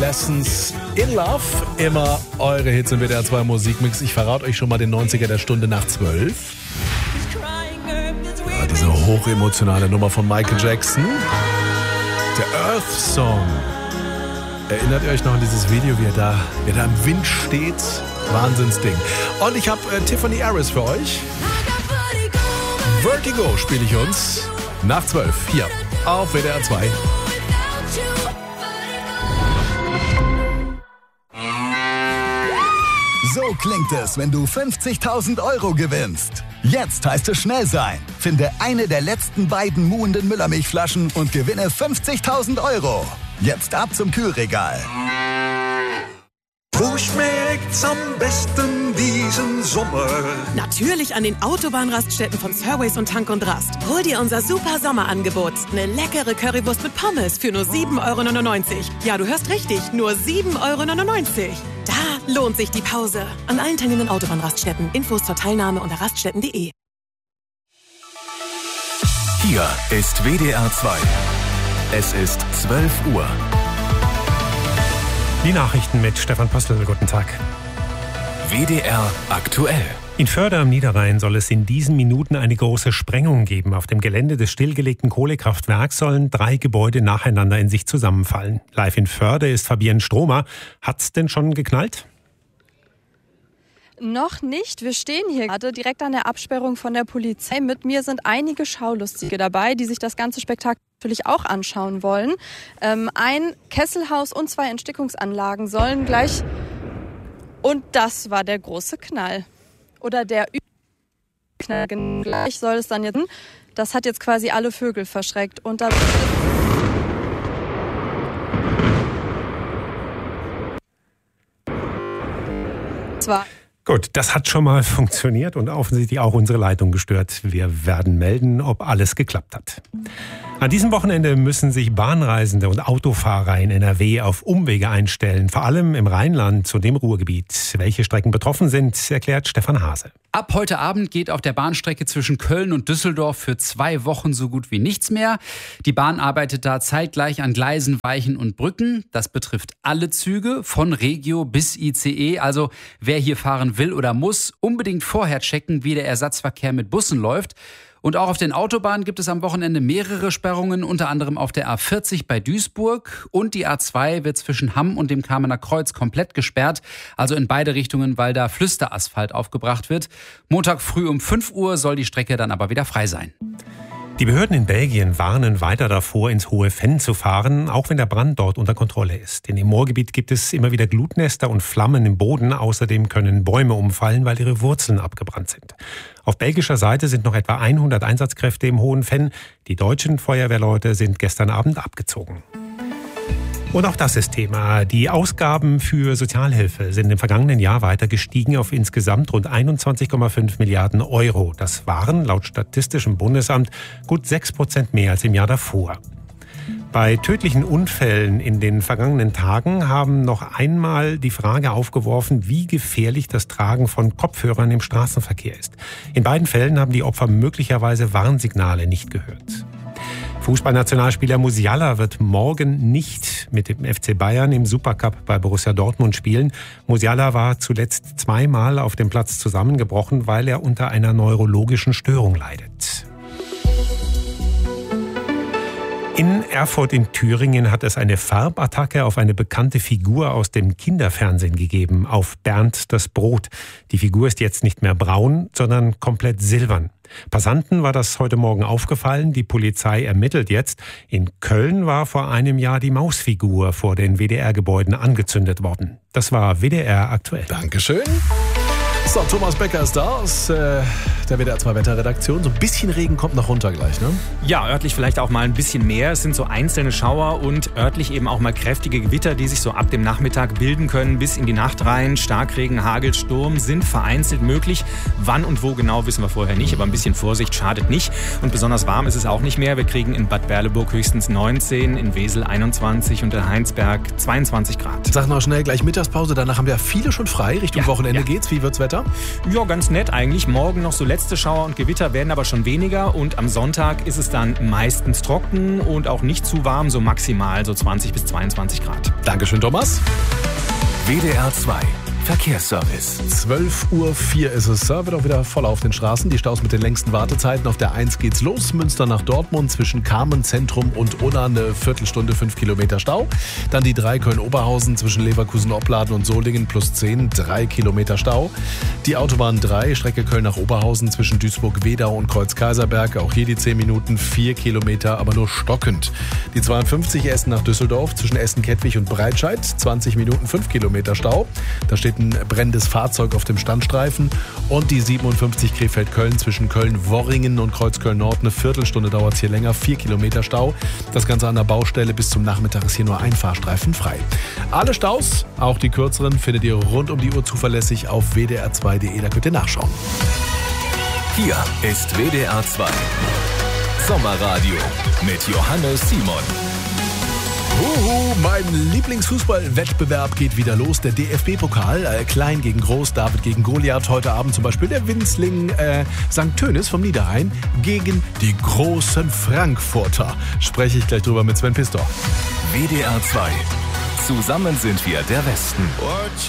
Lessons in Love. Immer eure Hits im WDR 2 Musikmix. Ich verrate euch schon mal den 90er der Stunde nach 12. Ja, diese hochemotionale Nummer von Michael Jackson. Der Earth Song. Erinnert ihr euch noch an dieses Video, wie er da im Wind steht? Wahnsinnsding. Und ich habe Tiffany Harris für euch. Vertigo spiele ich uns nach 12 hier auf WDR 2. So klingt es, wenn du 50.000 Euro gewinnst. Jetzt heißt es schnell sein. Finde eine der letzten beiden muhenden Müllermilchflaschen und gewinne 50.000 Euro. Jetzt ab zum Kühlregal. Wo schmeckt's am besten diesen Sommer? Natürlich an den Autobahnraststätten von Surways und Tank und Rast. Hol dir unser super Sommerangebot. Eine leckere Currywurst mit Pommes für nur 7,99 €. Ja, du hörst richtig, nur 7,99 €. Da lohnt sich die Pause. An allen teilnehmenden Autobahnraststätten. Infos zur Teilnahme unter raststätten.de. Hier ist WDR 2. Es ist 12 Uhr. Die Nachrichten mit Stefan Postel. Guten Tag. WDR aktuell. In Förde am Niederrhein soll es in diesen Minuten eine große Sprengung geben. Auf dem Gelände des stillgelegten Kohlekraftwerks sollen 3 Gebäude nacheinander in sich zusammenfallen. Live in Förde ist Fabienne Stromer. Hat's denn schon geknallt? Noch nicht. Wir stehen hier gerade direkt an der Absperrung von der Polizei. Mit mir sind einige Schaulustige dabei, die sich das ganze Spektakel natürlich auch anschauen wollen. Ein Kesselhaus und 2 Entstickungsanlagen sollen gleich... Und das war der große Knall. Oder der Knall. Gleich soll es dann jetzt... Das hat jetzt quasi alle Vögel verschreckt. Und da... Gut, das hat schon mal funktioniert und offensichtlich auch unsere Leitung gestört. Wir werden melden, ob alles geklappt hat. An diesem Wochenende müssen sich Bahnreisende und Autofahrer in NRW auf Umwege einstellen, vor allem im Rheinland und dem Ruhrgebiet. Welche Strecken betroffen sind, erklärt Stefan Hase. Ab heute Abend geht auf der Bahnstrecke zwischen Köln und Düsseldorf für 2 Wochen so gut wie nichts mehr. Die Bahn arbeitet da zeitgleich an Gleisen, Weichen und Brücken. Das betrifft alle Züge, von Regio bis ICE. Also wer hier fahren will oder muss, unbedingt vorher checken, wie der Ersatzverkehr mit Bussen läuft. Und auch auf den Autobahnen gibt es am Wochenende mehrere Sperrungen, unter anderem auf der A40 bei Duisburg. Und die A2 wird zwischen Hamm und dem Kamener Kreuz komplett gesperrt. Also in beide Richtungen, weil da Flüsterasphalt aufgebracht wird. Montag früh um 5 Uhr soll die Strecke dann aber wieder frei sein. Die Behörden in Belgien warnen weiter davor, ins Hohe Venn zu fahren, auch wenn der Brand dort unter Kontrolle ist. In dem Moorgebiet gibt es immer wieder Glutnester und Flammen im Boden. Außerdem können Bäume umfallen, weil ihre Wurzeln abgebrannt sind. Auf belgischer Seite sind noch etwa 100 Einsatzkräfte im Hohen Venn. Die deutschen Feuerwehrleute sind gestern Abend abgezogen. Und auch das ist Thema. Die Ausgaben für Sozialhilfe sind im vergangenen Jahr weiter gestiegen auf insgesamt rund 21,5 Milliarden Euro. Das waren laut Statistischem Bundesamt gut 6% mehr als im Jahr davor. Bei tödlichen Unfällen in den vergangenen Tagen haben noch einmal die Frage aufgeworfen, wie gefährlich das Tragen von Kopfhörern im Straßenverkehr ist. In beiden Fällen haben die Opfer möglicherweise Warnsignale nicht gehört. Fußballnationalspieler Musiala wird morgen nicht mit dem FC Bayern im Supercup bei Borussia Dortmund spielen. Musiala war zuletzt 2-mal auf dem Platz zusammengebrochen, weil er unter einer neurologischen Störung leidet. In Erfurt in Thüringen hat es eine Farbattacke auf eine bekannte Figur aus dem Kinderfernsehen gegeben, auf Bernd das Brot. Die Figur ist jetzt nicht mehr braun, sondern komplett silbern. Passanten war das heute Morgen aufgefallen. Die Polizei ermittelt jetzt. In Köln war vor einem Jahr die Mausfigur vor den WDR-Gebäuden angezündet worden. Das war WDR aktuell. Dankeschön. So, Thomas Becker ist da aus der WDR 2 Wetterredaktion. So ein bisschen Regen kommt noch runter gleich, ne? Ja, örtlich vielleicht auch mal ein bisschen mehr. Es sind so einzelne Schauer und örtlich eben auch mal kräftige Gewitter, die sich so ab dem Nachmittag bilden können. Bis in die Nacht rein. Starkregen, Hagel, Sturm sind vereinzelt möglich. Wann und wo genau, wissen wir vorher nicht. Aber ein bisschen Vorsicht schadet nicht. Und besonders warm ist es auch nicht mehr. Wir kriegen in Bad Berleburg höchstens 19, in Wesel 21 und in Heinsberg 22 Grad. Sag noch schnell, gleich Mittagspause. Danach haben wir viele schon frei. Richtung Wochenende geht's. Wie wird's Wetter? Ja, ganz nett eigentlich. Morgen noch so Letzte Schauer und Gewitter werden aber schon weniger und am Sonntag ist es dann meistens trocken und auch nicht zu warm, so maximal so 20 bis 22 Grad. Dankeschön, Thomas. WDR 2 Verkehrsservice. 12:04 Uhr ist es. Wird auch wieder voll auf den Straßen. Die Staus mit den längsten Wartezeiten. Auf der 1 geht's los. Münster nach Dortmund zwischen Kamen Zentrum und Unna eine Viertelstunde, 5 Kilometer Stau. Dann die 3 Köln-Oberhausen zwischen Leverkusen-Opladen und Solingen plus 10, 3 Kilometer Stau. Die Autobahn 3, Strecke Köln nach Oberhausen zwischen Duisburg-Wedau und Kreuz-Kaiserberg. Auch hier die 10 Minuten, 4 Kilometer, aber nur stockend. Die 52 Essen nach Düsseldorf zwischen Essen-Kettwig und Breitscheid. 20 Minuten, 5 Kilometer Stau. Da steht ein brennendes Fahrzeug auf dem Standstreifen. Und die 57 Krefeld-Köln zwischen Köln-Worringen und Kreuzköln-Nord. Eine Viertelstunde dauert es hier länger, 4 Kilometer Stau. Das Ganze an der Baustelle. Bis zum Nachmittag ist hier nur ein Fahrstreifen frei. Alle Staus, auch die kürzeren, findet ihr rund um die Uhr zuverlässig auf wdr2.de. Da könnt ihr nachschauen. Hier ist WDR 2 Sommerradio mit Johannes Simon. Mein Lieblingsfußballwettbewerb geht wieder los. Der DFB-Pokal, Klein gegen Groß, David gegen Goliath. Heute Abend zum Beispiel der Winzling St. Tönis vom Niederrhein gegen die großen Frankfurter. Spreche ich gleich drüber mit Sven Pistor. WDR 2. Zusammen sind wir der Westen.